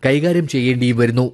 കൈകാര്യം ചെയ്യേണ്ടിയും വരുന്നു.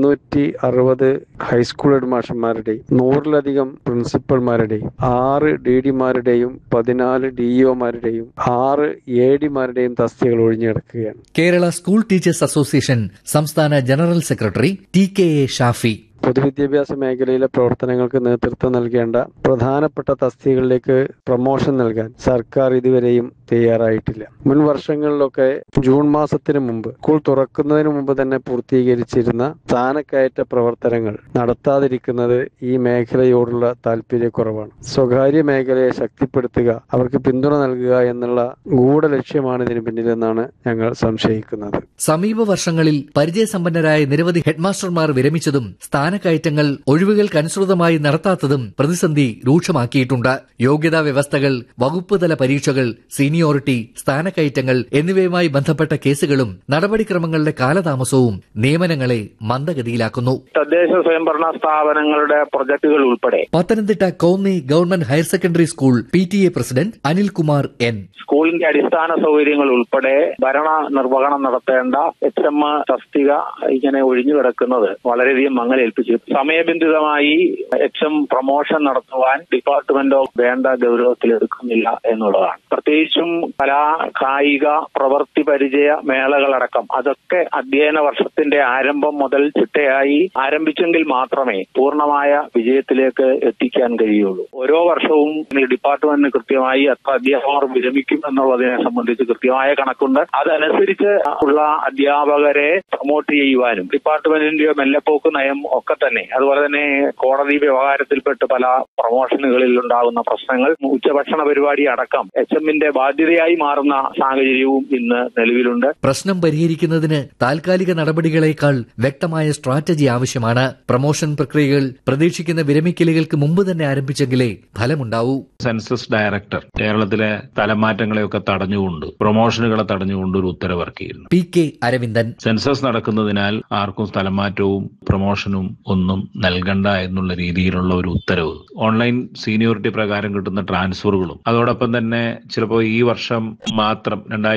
260 ഹൈസ്കൂൾ ഹെഡ്മാസ്റ്റർമാരുടെയും 100-ലധികം പ്രിൻസിപ്പൽമാരുടെയും 6 DD-മാരുടെയും 14 DEO-മാരുടെയും 6 AD-മാരുടെയും തസ്തികകൾ ഒഴിഞ്ഞുകിടക്കുകയാണ്. കേരള സ്കൂൾ ടീച്ചേഴ്സ് അസോസിയേഷൻ സംസ്ഥാന ജനറൽ സെക്രട്ടറി TKA ഷാഫി പൊതുവിദ്യാഭ്യാസ മേഖലയിലെ പ്രവർത്തനങ്ങൾക്ക് നേതൃത്വം നൽകേണ്ട പ്രധാനപ്പെട്ട തസ്തികകളിലേക്ക് പ്രൊമോഷൻ നൽകാൻ സർക്കാർ ഇതുവരെയും തയ്യാറായിട്ടില്ല. മുൻ വർഷങ്ങളിലൊക്കെ ജൂൺ മാസത്തിന് മുമ്പ് സ്കൂൾ തുറക്കുന്നതിന് മുമ്പ് തന്നെ പൂർത്തീകരിച്ചിരുന്ന സ്ഥാനക്കയറ്റ പ്രവർത്തനങ്ങൾ നടത്താതിരിക്കുന്നത് ഈ മേഖലയോടുള്ള താല്പര്യക്കുറവാണ്. സ്വകാര്യ മേഖലയെ ശക്തിപ്പെടുത്തുക, അവർക്ക് പിന്തുണ നൽകുക എന്നുള്ള ഗൂഢലക്ഷ്യമാണ് ഇതിന് പിന്നിലെന്നാണ് ഞങ്ങൾ സംശയിക്കുന്നത്. സമീപ വർഷങ്ങളിൽ പരിചയസമ്പന്നരായ നിരവധി ഹെഡ്മാസ്റ്റർമാർ വിരമിച്ചതും സ്ഥാനക്കയറ്റങ്ങൾ ഒഴിവുകൾക്കനുസൃതമായി നടത്താത്തതും പ്രതിസന്ധി രൂക്ഷമാക്കിയിട്ടുണ്ട്. യോഗ്യതാ വ്യവസ്ഥകൾ, വകുപ്പ് തല പരീക്ഷകൾ, സീനിയോറിറ്റി, സ്ഥാനക്കയറ്റങ്ങൾ എന്നിവയുമായി ബന്ധപ്പെട്ട കേസുകളും നടപടിക്രമങ്ങളുടെ കാലതാമസവും നിയമനങ്ങളെ മന്ദഗതിയിലാക്കുന്നു. തദ്ദേശ സ്വയംഭരണ സ്ഥാപനങ്ങളുടെ പ്രൊജക്ടുകൾ ഉൾപ്പെടെ Pathanamthitta Konni government higher secondary school PTA president Anilkumar N. സ്കൂളിന്റെ അടിസ്ഥാന സൗകര്യങ്ങൾ ഉൾപ്പെടെ ഭരണ നിർവഹണം നടത്തേണ്ട HM തസ്തിക ഇങ്ങനെ ഒഴിഞ്ഞു കിടക്കുന്നത് വളരെയധികം മങ്ങലേൽപ്പിച്ചു. സമയബന്ധിതമായി HM പ്രൊമോഷൻ നടത്തുവാൻ ഡിപ്പാർട്ട്മെന്റോ വേണ്ട ഗൗരവത്തിലെടുക്കുന്നില്ല എന്നുള്ളതാണ്. പ്രത്യേകിച്ചും കലാ, കായിക, പ്രവൃത്തി പരിചയ മേളകളടക്കം അതൊക്കെ അധ്യയന വർഷത്തിന്റെ ആരംഭം മുതൽ ചിട്ടയായി ആരംഭിച്ചെങ്കിൽ മാത്രമേ പൂർണ്ണമായ വിജയത്തിലേക്ക് എത്തിക്കാൻ കഴിയുള്ളൂ. ഓരോ വർഷവും ഡിപ്പാർട്ട്മെന്റിന് കൃത്യമായി എത്ര അധ്യാപകർ വിരമിക്കും എന്നുള്ളതിനെ സംബന്ധിച്ച് കൃത്യമായ കണക്കുണ്ട്. അതനുസരിച്ച് ഉള്ള അധ്യാപകരെ പ്രൊമോട്ട് ചെയ്യുവാനും ഡിപ്പാർട്ട്മെന്റിന്റെ മെല്ലെപ്പോക്ക് നയം ഒക്കെ തന്നെ, അതുപോലെ തന്നെ കോടതി വ്യവഹാരത്തിൽപ്പെട്ട് പല പ്രൊമോഷനുകളിൽ ഉണ്ടാകുന്ന പ്രശ്നങ്ങൾ, ഉച്ചഭക്ഷണ പരിപാടി അടക്കം HMന്റെ ബാധ്യതയായി മാറുന്ന സാഹചര്യവും ഇന്ന് നിലവിലുണ്ട്. പ്രശ്നം പരിഹരിക്കുന്നതിന് താൽക്കാലിക നടപടികളേക്കാൾ വ്യക്തമായ സ്ട്രാറ്റജി ആവശ്യമാണ്. പ്രൊമോഷൻ പ്രക്രിയകൾ പ്രതീക്ഷിക്കുന്ന വിരമിക്കലുകൾക്ക് മുമ്പ് തന്നെ ആരംഭിച്ചെങ്കിലേ ഫലമുണ്ടാവൂ. സെൻസസ് ഡയറക്ടർ കേരളത്തിലെ തലമാറ്റങ്ങളെയൊക്കെ തടഞ്ഞുകൊണ്ട്, പ്രൊമോഷനുകളെ തടഞ്ഞുകൊണ്ട് ഒരു ഉത്തരവ് ഇറക്കിയിരുന്നു. PK അരവിന്ദൻ. സെൻസസ് നടക്കുന്നതിനാൽ ആർക്കും സ്ഥലമാറ്റവും പ്രൊമോഷനും ഒന്നും നൽകണ്ട എന്നുള്ള രീതിയിലുള്ള ഒരു ഉത്തരവ്. ഓൺലൈൻ സീനിയോറിറ്റി പ്രകാരം കിട്ടുന്ന ട്രാൻസ്ഫറുകളും അതോടൊപ്പം തന്നെ ചിലപ്പോൾ ഈ വർഷം മാത്രം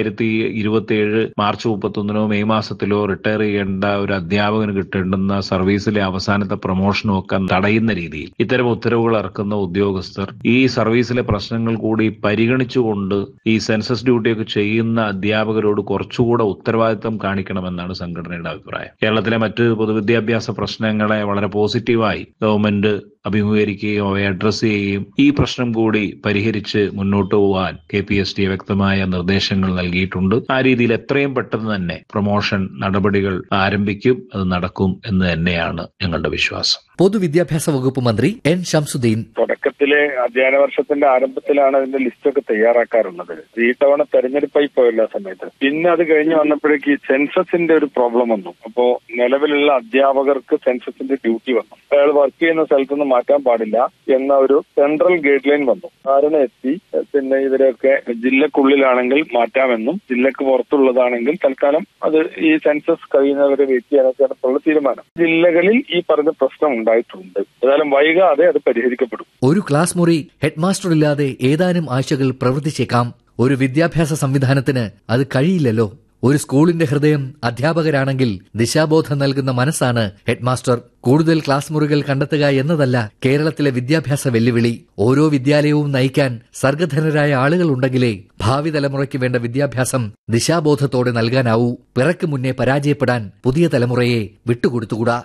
2027 മാർച്ച് 31 മെയ് മാസത്തിലോ റിട്ടയർ ചെയ്യേണ്ട ഒരു അധ്യാപകന് കിട്ടേണ്ടുന്ന സർവീസിലെ അവസാനത്തെ പ്രൊമോഷനും ഒക്കെ തടയുന്ന രീതിയിൽ ഇത്തരം ഉത്തരവുകൾ ഇറക്കുന്ന ഉദ്യോഗസ്ഥർ ഈ സർവീസിലെ പ്രശ്നങ്ങൾ കൂടി പരിഗണിച്ചുകൊണ്ട് ഈ സെൻസസ് ഡ്യൂട്ടിയൊക്കെ ചെയ്യുന്ന അധ്യാപകരോട് കുറച്ചുകൂടെ ഉത്തരവാദിത്തം കാണിക്കണമെന്നാണ് സംഘടനയുടെ അഭിപ്രായം. കേരളത്തിലെ മറ്റ് പൊതുവിദ്യാഭ്യാസ പ്രശ്നങ്ങളെ വളരെ പോസിറ്റീവായി ഗവൺമെന്റ് അഭിമുഖീകരിക്കുകയും അവയെ അഡ്രസ് ചെയ്യുകയും ഈ പ്രശ്നം കൂടി പരിഹരിച്ച് മുന്നോട്ട് പോകാൻ KPST വ്യക്തമായ നിർദ്ദേശങ്ങൾ നൽകിയിട്ടുണ്ട്. ആ രീതിയിൽ എത്രയും പെട്ടെന്ന് തന്നെ പ്രൊമോഷൻ നടപടികൾ ആരംഭിക്കും, അത് നടക്കും എന്ന് തന്നെയാണ് ഞങ്ങളുടെ വിശ്വാസം. പൊതുവിദ്യാഭ്യാസ വകുപ്പ് മന്ത്രി N. ഷംസുദ്ദീൻ. തുടക്കത്തിലെ അധ്യയന വർഷത്തിന്റെ ആരംഭത്തിലാണ് അതിന്റെ ലിസ്റ്റൊക്കെ തയ്യാറാക്കാറുള്ളത്. ഈ തവണ തെരഞ്ഞെടുപ്പായി പോയല്ല സമയത്ത്. പിന്നെ അത് കഴിഞ്ഞ് വന്നപ്പോഴേക്ക് ഈ സെൻസസിന്റെ ഒരു പ്രോബ്ലം വന്നു. അപ്പോ നിലവിലുള്ള അധ്യാപകർക്ക് സെൻസസിന്റെ ഡ്യൂട്ടി വന്നു. അയാൾ വർക്ക് ചെയ്യുന്ന സ്ഥലത്തുനിന്ന് മാറ്റാൻ പാടില്ല എന്ന ഒരു സെൻട്രൽ ഗൈഡ് ലൈൻ വന്നു. ധാരണ എത്തി. പിന്നെ ഇവരെയൊക്കെ ജില്ലക്കുള്ളിലാണെങ്കിൽ മാറ്റാമെന്നും ജില്ലക്ക് പുറത്തുള്ളതാണെങ്കിൽ തൽക്കാലം അത് ഈ സെൻസസ് കഴിയുന്നവരെ വെയിറ്റ് ചെയ്യാനൊക്കെയാണ് തീരുമാനം. ജില്ലകളിൽ ഈ പറഞ്ഞ പ്രശ്നം ഉണ്ടായിട്ടുണ്ട്. ഏതായാലും വൈകാതെ അത് പരിഹരിക്കപ്പെടും. ഒരു ക്ലാസ് മുറി ഹെഡ്മാസ്റ്റർ ഇല്ലാതെ ഏതാനും ആഴ്ചകൾ പ്രവർത്തിച്ചേക്കാം. ഒരു വിദ്യാഭ്യാസ സംവിധാനത്തിന് അത് കഴിയില്ലല്ലോ. ഒരു സ്കൂളിന്റെ ഹൃദയം അധ്യാപകരാണെങ്കിൽ ദിശാബോധം നൽകുന്ന മനസ്സാണ് ഹെഡ്മാസ്റ്റർ. കൂടുതൽ ക്ലാസ് മുറികൾ കണ്ടെത്തുക എന്നതല്ല കേരളത്തിലെ വിദ്യാഭ്യാസ വെല്ലുവിളി. ഓരോ വിദ്യാലയവും നയിക്കാൻ സർഗധനരായ ആളുകൾ ഉണ്ടെങ്കിലേ ഭാവി തലമുറയ്ക്ക് വേണ്ട വിദ്യാഭ്യാസം ദിശാബോധത്തോടെ നൽകാനാവൂ. പിറക്ക് മുന്നേ പരാജയപ്പെടാൻ പുതിയ തലമുറയെ വിട്ടുകൊടുത്തുകൂടാ.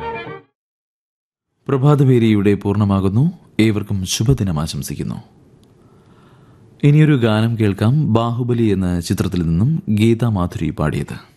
പ്രഭാതഭേരിയുടെ പൂർണ്ണമാകുന്നു. ഏവർക്കും ശുഭദിനം ആശംസിക്കുന്നു. ഇനിയൊരു ഗാനം കേൾക്കാം. ബാഹുബലി എന്ന ചിത്രത്തിൽ നിന്നും ഗീതാ മാധുരി പാടിയത്.